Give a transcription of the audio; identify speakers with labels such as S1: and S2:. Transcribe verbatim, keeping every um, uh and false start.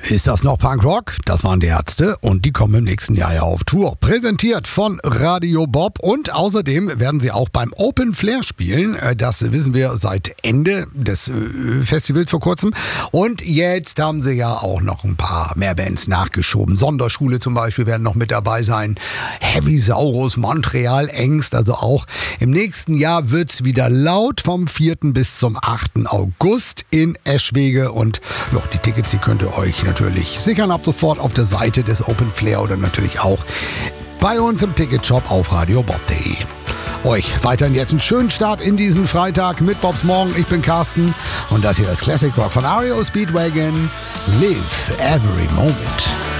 S1: Ist das noch Punkrock? Das waren die Ärzte und die kommen im nächsten Jahr ja auf Tour. Präsentiert von Radio Bob und außerdem werden sie auch beim Open Flair spielen. Das wissen wir seit Ende des Festivals vor kurzem. Und jetzt haben sie ja auch noch ein paar mehr Bands nachgeschoben. Sonderschule zum Beispiel werden noch mit dabei sein. Heavy Saurus, Montreal, Ängst. Also auch im nächsten Jahr wird's wieder laut vom vierten bis zum achten August in Eschwege. Und ja, die Tickets, die könnt ihr euch natürlich sichern ab sofort auf der Seite des Open Flair oder natürlich auch bei uns im Ticketshop auf radiobob punkt de. Euch weiterhin jetzt einen schönen Start in diesen Freitag mit Bobs Morgen. Ich bin Carsten und das hier ist Classic Rock von R E O Speedwagon. Live every moment.